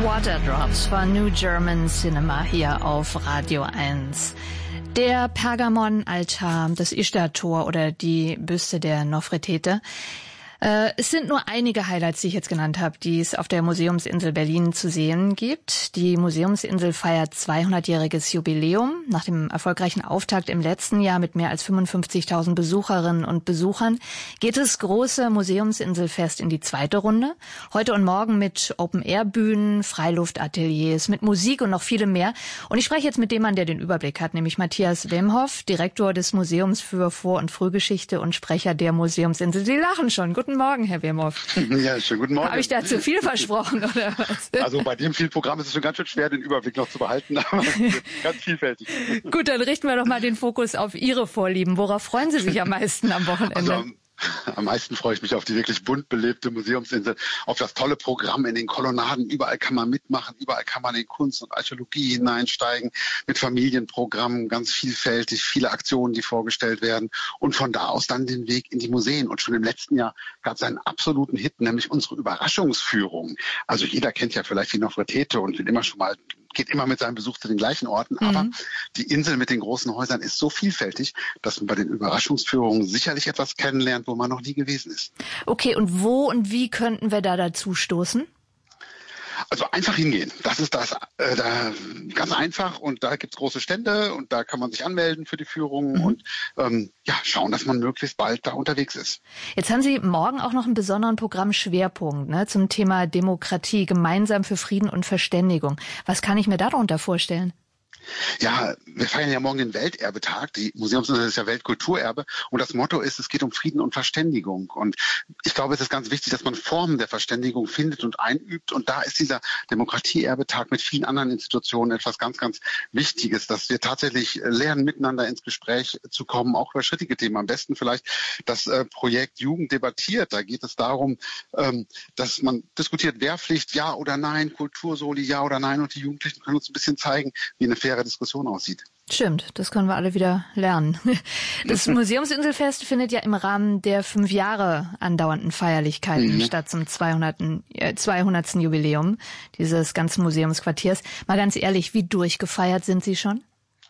Waterdrops von New German Cinema hier auf Radio 1. Der Pergamon-Altar, das Ishtar-Tor oder die Büste der Nofretete. Es sind nur einige Highlights, die ich jetzt genannt habe, die es auf der Museumsinsel Berlin zu sehen gibt. Die Museumsinsel feiert 200-jähriges Jubiläum. Nach dem erfolgreichen Auftakt im letzten Jahr mit mehr als 55.000 Besucherinnen und Besuchern geht das große Museumsinselfest in die zweite Runde. Heute und morgen mit Open-Air-Bühnen, Freiluftateliers, mit Musik und noch vielem mehr. Und ich spreche jetzt mit dem Mann, der den Überblick hat, nämlich Matthias Wemhoff, Direktor des Museums für Vor- und Frühgeschichte und Sprecher der Museumsinsel. Sie lachen schon. Guten Morgen, Herr Wemhoff. Ja, schönen guten Morgen. Habe ich da zu viel versprochen, oder was? Also bei dem vielen Programm ist es schon ganz schön schwer, den Überblick noch zu behalten, aber ganz vielfältig. Gut, dann richten wir doch mal den Fokus auf Ihre Vorlieben. Worauf freuen Sie sich am meisten am Wochenende? Also, am meisten freue ich mich auf die wirklich bunt belebte Museumsinsel, auf das tolle Programm in den Kolonnaden. Überall kann man mitmachen, überall kann man in Kunst und Archäologie hineinsteigen, mit Familienprogrammen, ganz vielfältig, viele Aktionen, die vorgestellt werden und von da aus dann den Weg in die Museen. Und schon im letzten Jahr gab es einen absoluten Hit, nämlich unsere Überraschungsführung. Also jeder kennt ja vielleicht die Nofretete und geht immer mit seinem Besuch zu den gleichen Orten, aber die Insel mit den großen Häusern ist so vielfältig, dass man bei den Überraschungsführungen sicherlich etwas kennenlernt, wo man noch nie gewesen ist. Okay, und wo und wie könnten wir da dazu stoßen? Also einfach hingehen. Das ist da ganz einfach und da gibt's große Stände und da kann man sich anmelden für die Führungen und schauen, dass man möglichst bald da unterwegs ist. Jetzt haben Sie morgen auch noch einen besonderen Programmschwerpunkt zum Thema Demokratie, gemeinsam für Frieden und Verständigung. Was kann ich mir darunter vorstellen? Ja, wir feiern ja morgen den Welterbetag. Die Museumsinsel ist ja Weltkulturerbe. Und das Motto ist, es geht um Frieden und Verständigung. Und ich glaube, es ist ganz wichtig, dass man Formen der Verständigung findet und einübt. Und da ist dieser Demokratieerbetag mit vielen anderen Institutionen etwas ganz, ganz Wichtiges, dass wir tatsächlich lernen, miteinander ins Gespräch zu kommen, auch über schrittige Themen. Am besten vielleicht das Projekt Jugend debattiert. Da geht es darum, dass man diskutiert, Wehrpflicht, ja oder nein, Kultursoli, ja oder nein. Und die Jugendlichen können uns ein bisschen zeigen, wie eine faire Diskussion aussieht. Stimmt, das können wir alle wieder lernen. Das Museumsinselfest findet ja im Rahmen der 5 Jahre andauernden Feierlichkeiten statt zum 200. Jubiläum dieses ganzen Museumsquartiers. Mal ganz ehrlich, wie durchgefeiert sind Sie schon?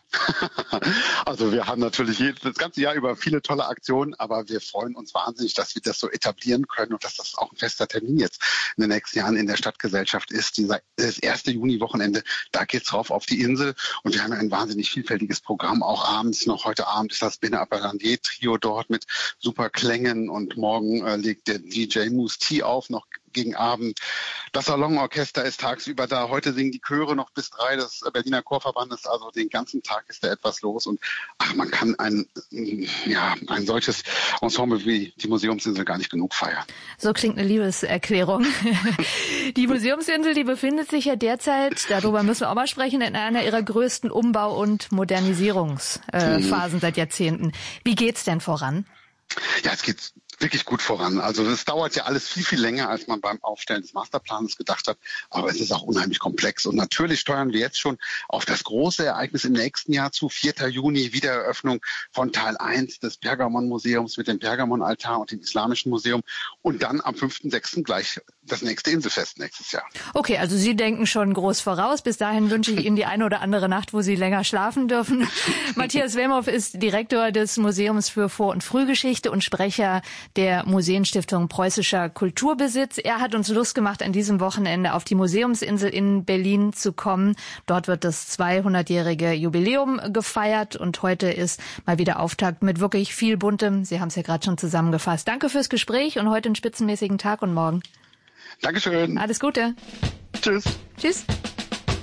Also wir haben natürlich das ganze Jahr über viele tolle Aktionen, aber wir freuen uns wahnsinnig, dass wir das so etablieren können und dass das auch ein fester Termin jetzt in den nächsten Jahren in der Stadtgesellschaft ist. Das erste Juni-Wochenende, da geht's rauf auf die Insel und wir haben ja ein wahnsinnig vielfältiges Programm, auch abends noch. Heute Abend ist das Bene Appelandier Trio dort mit super Klängen und morgen legt der DJ Moose T auf, noch gegen Abend. Das Salonorchester ist tagsüber da. Heute singen die Chöre noch bis 3 des Berliner Chorverbandes. Also den ganzen Tag ist da etwas los. Und man kann ein solches Ensemble wie die Museumsinsel gar nicht genug feiern. So klingt eine Liebeserklärung. Die Museumsinsel, die befindet sich ja derzeit, darüber müssen wir auch mal sprechen, in einer ihrer größten Umbau- und Modernisierungsphasen seit Jahrzehnten. Wie geht's denn voran? Ja, es geht wirklich gut voran. Also das dauert ja alles viel, viel länger, als man beim Aufstellen des Masterplans gedacht hat. Aber es ist auch unheimlich komplex. Und natürlich steuern wir jetzt schon auf das große Ereignis im nächsten Jahr zu. 4. Juni, Wiedereröffnung von Teil 1 des Pergamon-Museums mit dem Pergamon-Altar und dem Islamischen Museum. Und dann am 5.6. gleich das nächste Inselfest nächstes Jahr. Okay, also Sie denken schon groß voraus. Bis dahin wünsche ich Ihnen die eine oder andere Nacht, wo Sie länger schlafen dürfen. Matthias Wemhoff ist Direktor des Museums für Vor- und Frühgeschichte und Sprecher der Museenstiftung Preußischer Kulturbesitz. Er hat uns Lust gemacht, an diesem Wochenende auf die Museumsinsel in Berlin zu kommen. Dort wird das 200-jährige Jubiläum gefeiert und heute ist mal wieder Auftakt mit wirklich viel Buntem. Sie haben es ja gerade schon zusammengefasst. Danke fürs Gespräch und heute einen spitzenmäßigen Tag und morgen. Dankeschön. Alles Gute. Tschüss. Tschüss.